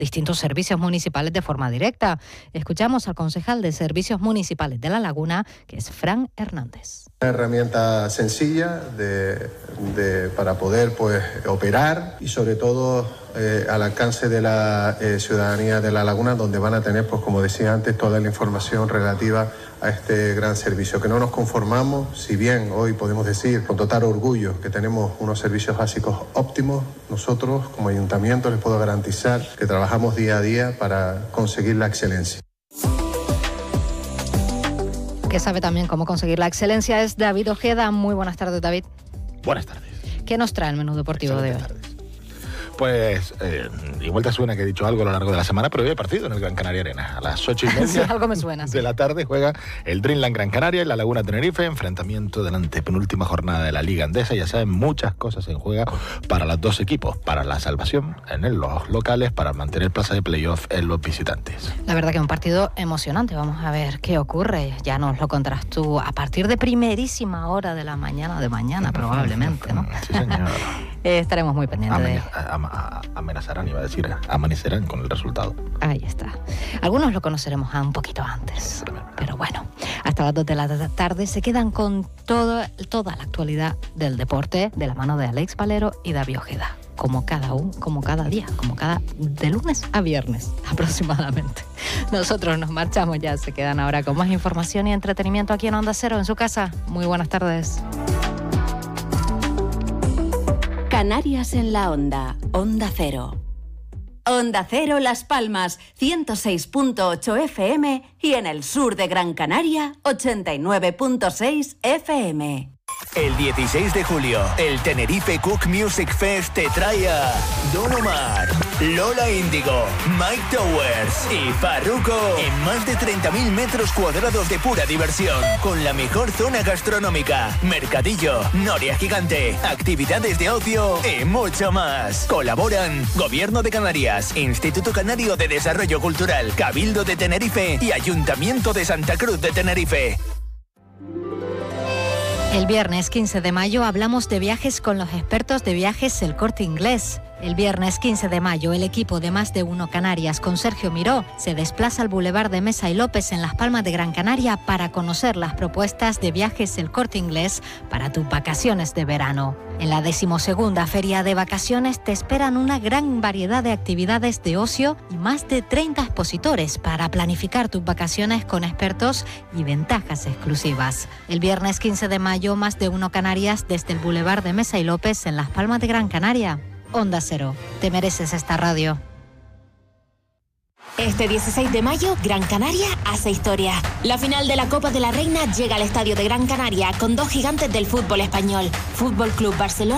distintos servicios municipales de forma directa. Escuchamos al concejal de Servicios Municipales de La Laguna, que es Fran Hernández. Una herramienta sencilla para poder operar y sobre todo al alcance de la ciudadanía de La Laguna, donde van a tener, como decía antes, toda la información relativa a este gran servicio. Que no nos conformamos, si bien hoy podemos decir con total orgullo que tenemos unos servicios básicos óptimos, nosotros como ayuntamiento les puedo garantizar que trabajamos día a día para conseguir la excelencia. Que sabe también cómo conseguir la excelencia es David Ojeda. Muy buenas tardes, David. Buenas tardes. ¿Qué nos trae el menú deportivo de hoy? Pues igual te suena que he dicho algo a lo largo de la semana, pero hoy hay partido en el Gran Canaria Arena. A las 8:30 sí, algo me suena, de la tarde juega el Dreamland Gran Canaria en la Laguna Tenerife, enfrentamiento de la antepenúltima jornada de la Liga Endesa. Ya saben, muchas cosas en juego para los dos equipos, para la salvación en los locales, para mantener plaza de playoff en los visitantes. La verdad que es un partido emocionante. Vamos a ver qué ocurre. Ya nos lo contarás tú a partir de primerísima hora de la mañana probablemente, ¿no? Sí, señor. Estaremos muy pendientes de... Amenazarán, iba a decir, amanecerán con el resultado. Ahí está. Algunos lo conoceremos un poquito antes. Pero bueno, hasta las 2 de la tarde se quedan con toda la actualidad del deporte de la mano de Alex Valero y David Ojeda. Como cada día, de lunes a viernes aproximadamente. Nosotros nos marchamos ya, se quedan ahora con más información y entretenimiento aquí en Onda Cero, en su casa. Muy buenas tardes. Canarias en la Onda, Onda Cero. Onda Cero Las Palmas, 106.8 FM y en el sur de Gran Canaria, 89.6 FM. El 16 de julio, el Tenerife Cook Music Fest te trae a Don Omar, Lola Índigo, Mike Towers y Farruko en más de 30.000 metros cuadrados de pura diversión, con la mejor zona gastronómica, mercadillo, noria gigante, actividades de ocio y mucho más. Colaboran Gobierno de Canarias, Instituto Canario de Desarrollo Cultural, Cabildo de Tenerife y Ayuntamiento de Santa Cruz de Tenerife. El viernes 15 de mayo hablamos de viajes con los expertos de viajes El Corte Inglés. El viernes 15 de mayo, el equipo de Más de Uno Canarias con Sergio Miró se desplaza al Boulevard de Mesa y López en Las Palmas de Gran Canaria para conocer las propuestas de viajes El Corte Inglés para tus vacaciones de verano. En la 12ª Feria de Vacaciones te esperan una gran variedad de actividades de ocio y más de 30 expositores para planificar tus vacaciones con expertos y ventajas exclusivas. El viernes 15 de mayo, Más de Uno Canarias desde el Boulevard de Mesa y López en Las Palmas de Gran Canaria. Onda Cero, te mereces esta radio. Este 16 de mayo, Gran Canaria hace historia. La final de la Copa de la Reina llega al Estadio de Gran Canaria con dos gigantes del fútbol español, Fútbol Club Barcelona